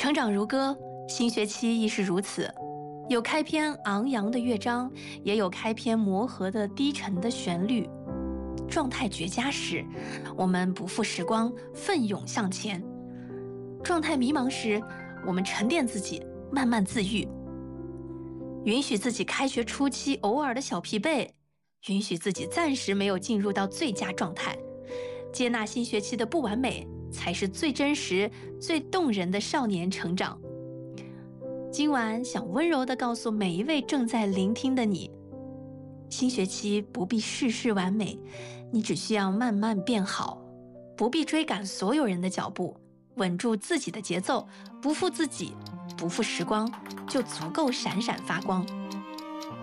成长如歌，新学期亦是如此，有开篇昂扬的乐章，也有开篇磨合的低沉的旋律。状态绝佳时，我们不负时光，奋勇向前；状态迷茫时，我们沉淀自己，慢慢自愈。允许自己开学初期偶尔的小疲惫，允许自己暂时没有进入到最佳状态，接纳新学期的不完美，才是最真实、最动人的少年成长。今晚想温柔地告诉每一位正在聆听的你，新学期不必事事完美，你只需要慢慢变好，不必追赶所有人的脚步，稳住自己的节奏，不负自己，不负时光，就足够闪闪发光。